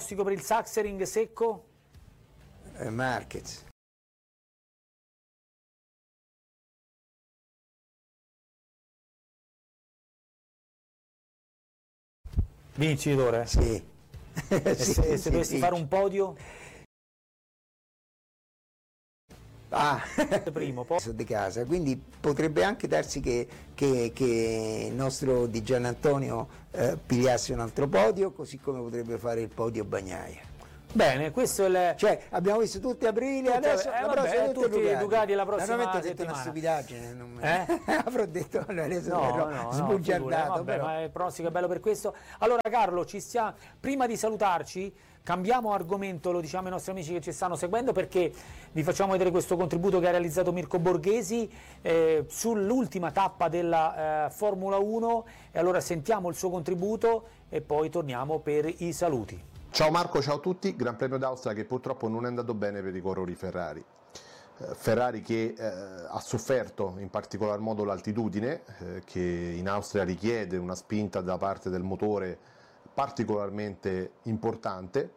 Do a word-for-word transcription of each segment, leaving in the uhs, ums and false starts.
pronostico per il Sachsenring secco? Eh, Marquez. Vincitore? Sì. E sì, se, sì, se dovessi sì. fare un podio? Ah, primo, poi di casa, quindi potrebbe anche darsi che, che, che il nostro Di Gianantonio eh, pigliasse un altro podio, così come potrebbe fare il podio Bagnaia. Bene, questo è il... Cioè, abbiamo visto tutti aprile, Tutti- adesso eh, la vabbè, prossima tutti Ducati. Ducati la prossima Naturalmente ho detto settimana. una stupidaggine, non me- Eh? avrò detto, no, adesso No, verrò no, no, sbugiardato, figura, vabbè, però. ma il pronostico è bello per questo. Allora Carlo, ci stia... prima di salutarci, cambiamo argomento, lo diciamo ai nostri amici che ci stanno seguendo, perché vi facciamo vedere questo contributo che ha realizzato Mirko Borghesi eh, sull'ultima tappa della eh, Formula uno, e allora sentiamo il suo contributo e poi torniamo per i saluti. Ciao Marco, ciao a tutti. Gran Premio d'Austria che purtroppo non è andato bene per i corridori Ferrari. Eh, Ferrari che eh, ha sofferto in particolar modo l'altitudine, eh, che in Austria richiede una spinta da parte del motore particolarmente importante,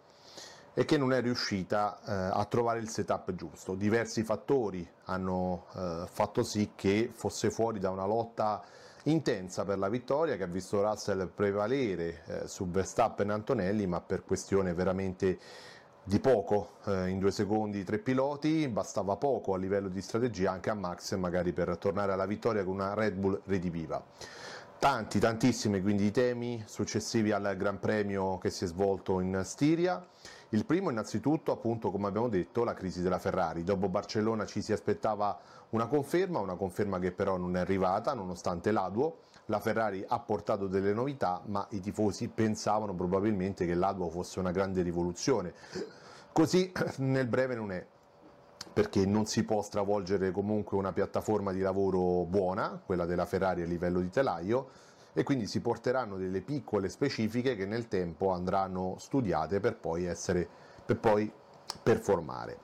e che non è riuscita eh, a trovare il setup giusto. Diversi fattori hanno eh, fatto sì che fosse fuori da una lotta intensa per la vittoria, che ha visto Russell prevalere eh, su Verstappen e Antonelli, ma per questione veramente di poco, eh, in due secondi tre piloti, bastava poco a livello di strategia anche a Max magari per tornare alla vittoria con una Red Bull rediviva. Tanti, tantissimi quindi i temi successivi al Gran Premio che si è svolto in Stiria. Il primo innanzitutto, appunto, come abbiamo detto, la crisi della Ferrari. Dopo Barcellona ci si aspettava una conferma, una conferma che però non è arrivata nonostante l'A D U O. La Ferrari ha portato delle novità, ma i tifosi pensavano probabilmente che l'A D U O fosse una grande rivoluzione. Così nel breve non è, perché non si può stravolgere comunque una piattaforma di lavoro buona, quella della Ferrari a livello di telaio, e quindi si porteranno delle piccole specifiche che nel tempo andranno studiate per poi essere per poi performare.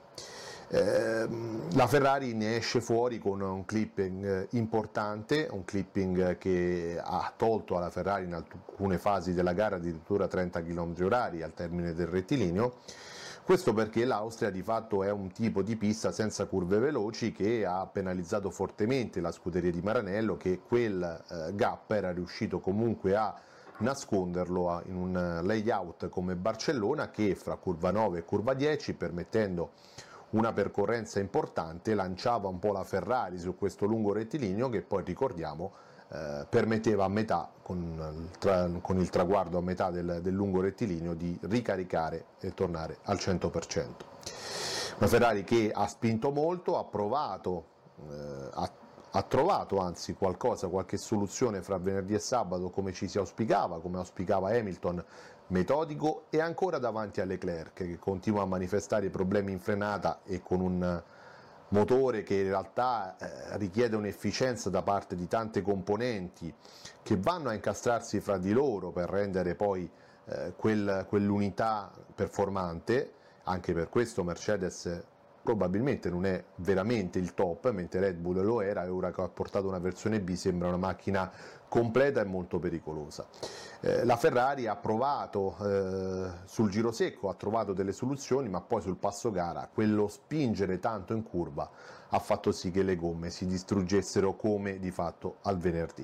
Eh, la Ferrari ne esce fuori con un clipping importante, un clipping che ha tolto alla Ferrari in alcune fasi della gara addirittura trenta chilometri orari al termine del rettilineo. Questo perché l'Austria di fatto è un tipo di pista senza curve veloci che ha penalizzato fortemente la scuderia di Maranello, che quel eh, gap era riuscito comunque a nasconderlo in un layout come Barcellona, che fra curva nove e curva dieci, permettendo una percorrenza importante, lanciava un po' la Ferrari su questo lungo rettilineo che poi, ricordiamo, eh, permetteva a metà, con, tra, con il traguardo a metà del, del lungo rettilineo, di ricaricare e tornare al cento per cento. Una Ferrari che ha spinto molto, ha provato, eh, ha, ha trovato anzi qualcosa, qualche soluzione fra venerdì e sabato, come ci si auspicava, come auspicava Hamilton, metodico e ancora davanti a Leclerc, che continua a manifestare problemi in frenata e con un motore che in realtà eh, richiede un'efficienza da parte di tante componenti che vanno a incastrarsi fra di loro per rendere poi eh, quel, quell'unità performante. Anche per questo Mercedes probabilmente non è veramente il top, mentre Red Bull lo era, e ora che ha portato una versione B sembra una macchina completa e molto pericolosa. Eh, la Ferrari ha provato eh, sul giro secco, ha trovato delle soluzioni, ma poi sul passo gara quello spingere tanto in curva ha fatto sì che le gomme si distruggessero come di fatto al venerdì.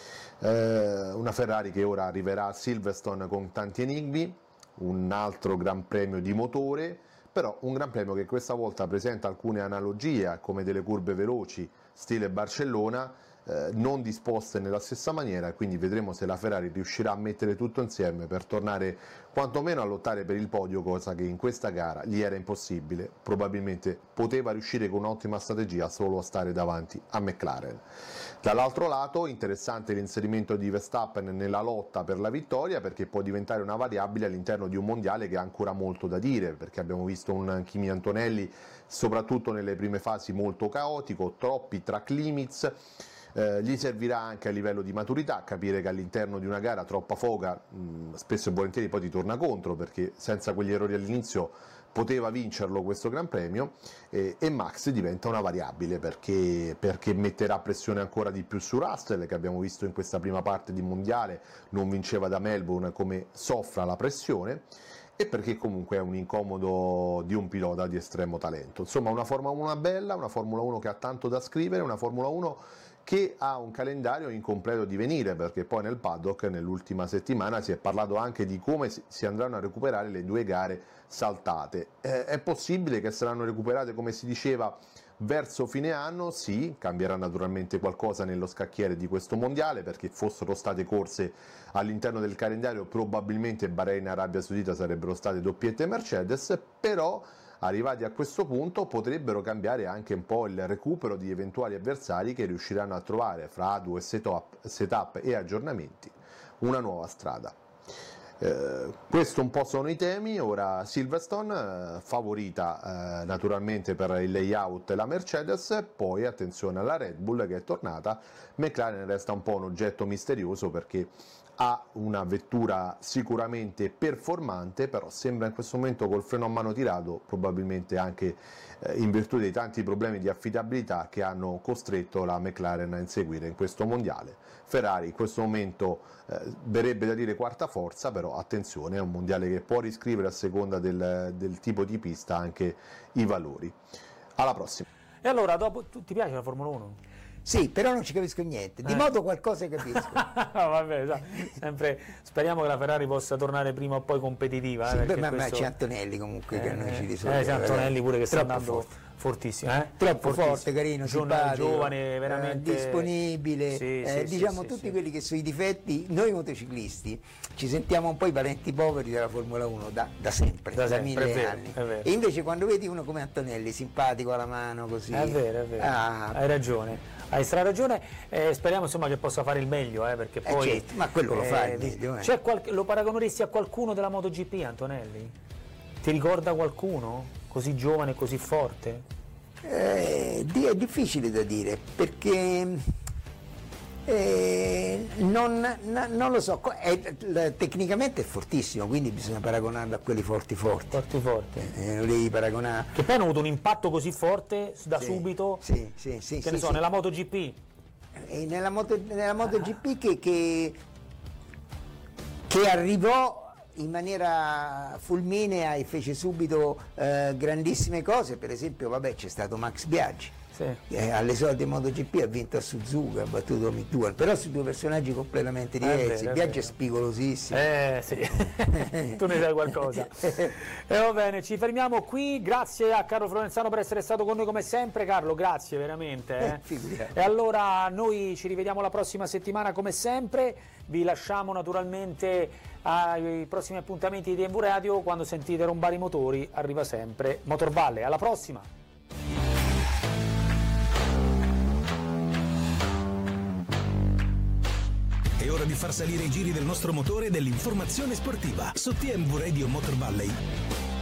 Eh, una Ferrari che ora arriverà a Silverstone con tanti enigmi, un altro gran premio di motore, però un gran premio che questa volta presenta alcune analogie come delle curve veloci stile Barcellona, eh, non disposte nella stessa maniera, e quindi vedremo se la Ferrari riuscirà a mettere tutto insieme per tornare quantomeno a lottare per il podio, cosa che in questa gara gli era impossibile. Probabilmente poteva riuscire con un'ottima strategia solo a stare davanti a McLaren. Dall'altro lato interessante l'inserimento di Verstappen nella lotta per la vittoria, perché può diventare una variabile all'interno di un mondiale che ha ancora molto da dire, perché abbiamo visto un Kimi Antonelli soprattutto nelle prime fasi molto caotico, troppi track limits. Eh, gli servirà anche a livello di maturità capire che all'interno di una gara troppa foga mh, spesso e volentieri poi ti torna contro, perché senza quegli errori all'inizio poteva vincerlo questo Gran Premio, eh, e Max diventa una variabile perché, perché metterà pressione ancora di più su Russell, che abbiamo visto in questa prima parte di mondiale non vinceva da Melbourne come soffra la pressione, e perché comunque è un incomodo di un pilota di estremo talento. Insomma, una Formula uno bella, una Formula uno che ha tanto da scrivere, una Formula uno che ha un calendario in completo divenire, perché poi nel paddock nell'ultima settimana si è parlato anche di come si andranno a recuperare le due gare saltate. Eh, è possibile che saranno recuperate, come si diceva, verso fine anno? Sì, cambierà naturalmente qualcosa nello scacchiere di questo mondiale, perché fossero state corse all'interno del calendario probabilmente Bahrain e Arabia Saudita sarebbero state doppiette Mercedes, però arrivati a questo punto potrebbero cambiare anche un po' il recupero di eventuali avversari che riusciranno a trovare fra due setup, setup e aggiornamenti una nuova strada. Eh, questo un po' sono i temi. Ora Silverstone, eh, favorita eh, naturalmente per il layout la Mercedes, poi attenzione alla Red Bull che è tornata. McLaren resta un po' un oggetto misterioso perché ha una vettura sicuramente performante, però sembra in questo momento col freno a mano tirato, probabilmente anche eh, in virtù dei tanti problemi di affidabilità che hanno costretto la McLaren a inseguire in questo mondiale. Ferrari in questo momento eh, verrebbe da dire quarta forza, però attenzione, è un mondiale che può riscrivere a seconda del, del tipo di pista anche i valori. Alla prossima. E allora, dopo, tu, ti piace la Formula uno? Sì, però non ci capisco niente, di Eh. moto qualcosa capisco. Vabbè, sa, sempre, speriamo che la Ferrari possa tornare prima o poi competitiva. Sì, eh, beh, perché ma, ma questo... c'è Antonelli comunque che a noi ci Eh, risolve. c'è Antonelli pure che sta Troppo andando forte. fortissimo. Eh? Troppo Fortissimo. forte, carino, Giovane, simpatico, giovane, veramente eh, disponibile, Sì, eh, sì, diciamo sì, tutti sì, quelli che sui difetti, noi motociclisti ci sentiamo un po' i parenti poveri della Formula uno da, da sempre, Da da, sempre, mille è vero, anni. è vero. E invece quando vedi uno come Antonelli, simpatico alla mano così, È vero, è vero. ah, Hai ragione. Hai stra ragione, eh, speriamo insomma che possa fare il meglio, eh, perché Eh, poi certo, ma quello lo fa il di- meglio, eh. c'è qualche- lo paragoneresti a qualcuno della MotoGP, Antonelli? Ti ricorda qualcuno così giovane e così forte? Eh, di- è difficile da dire perché eh, non, na- non lo so, co- è- la- tecnicamente è fortissimo, quindi bisogna paragonarlo a quelli forti forti. Forti forti. Eh, non devi paragonare. Che poi hanno avuto un impatto così forte da Sì, subito, sì, sì, sì, che sì, ne so, sì. nella MotoGP. E nella, moto, nella MotoGP che, che, che arrivò in maniera fulminea e fece subito eh, grandissime cose, per esempio vabbè, c'è stato Max Biaggi. Sì. Eh, alle solite MotoGP ha vinto a Suzuka, ha battuto Mick Dual, però su due personaggi completamente vero, diversi. è Biaggi è vero. spigolosissimo. Eh sì, tu ne sai qualcosa. E va bene, ci fermiamo qui. Grazie a Carlo Florenzano per essere stato con noi come sempre. Carlo, grazie veramente. Eh. Eh, figurati. E allora noi ci rivediamo la prossima settimana come sempre. Vi lasciamo naturalmente ai prossimi appuntamenti di D M V Radio. Quando sentite rombare i motori arriva sempre Motorvalle. Alla prossima! È ora di far salire i giri del nostro motore e dell'informazione sportiva su T M V Radio Motor Valley.